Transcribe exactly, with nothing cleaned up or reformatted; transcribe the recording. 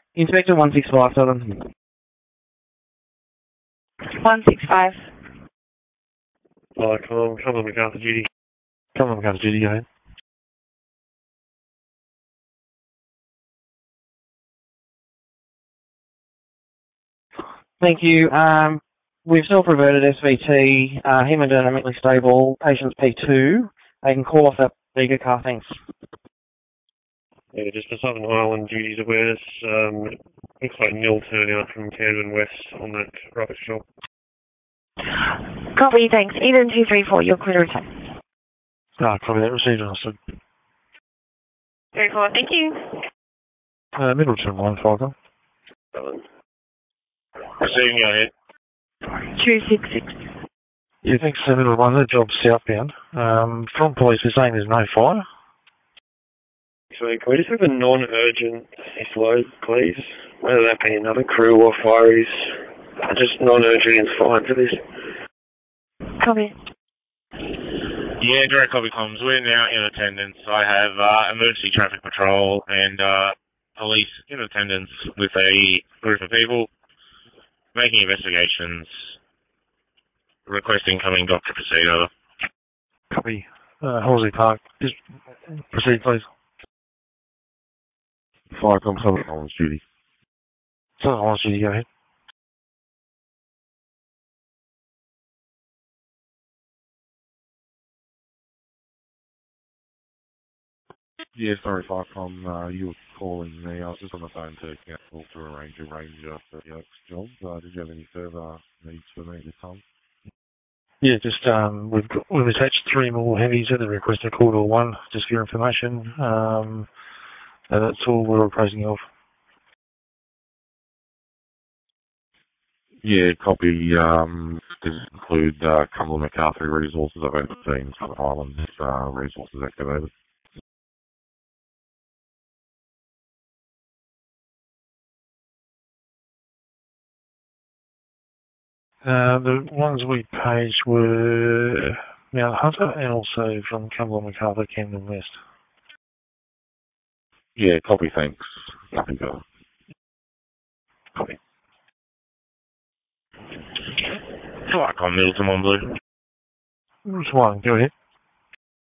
Inspector one six five, Southern. one six five. Fire com, come on MacArthur duty. Come on, MacArthur duty, go ahead. Thank you. Um, we've self-reverted S V T, uh, hemodynamically stable, patient's P two. They can call off that bigger car, thanks. Yeah, just for Southern Island duties awareness, um, looks like nil turnout from Camden West on that rubbish job. Copy, thanks. Eden two three four, you're clear to return. Ah, copy that, received and understood. three four, thank you. Uh, Middleton one, Falcon. Southern. Receiving, go ahead. two six six. Yeah, thanks, uh, Middleton one, the job's southbound. Um, from police, we're saying there's no fire. So can we just have a non-urgent flow, please? Whether that be another crew or fireys, just non-urgent is fine for this. Copy. Yeah, direct copy comms. We're now in attendance. I have uh, emergency traffic patrol and uh, police in attendance with a group of people making investigations, requesting coming dock to proceed over. Copy. Uh, Horsley Park, just proceed, please. Firecom, Southern Islands duty. Southern Islands duty, go ahead. Yeah, sorry, Firecom, uh, you were calling me. I was just on the phone to council to arrange a ranger for the Oaks job. Uh, did you have any further needs for me this time? Yeah, just, um, we've got, we've attached three more heavies at the request of Corridor one, just for your information. Um, uh, that's all we're appraising of. Yeah, copy. Um, does it include uh, Cumberland MacArthur resources? I've only seen some Islands uh, resources activated. Uh, the ones we paged were Mount Hunter and also from Cumberland MacArthur, Camden West. Yeah, copy, thanks. Nothing further. Copy. Firecom, Middleton one blue. Just one, go ahead.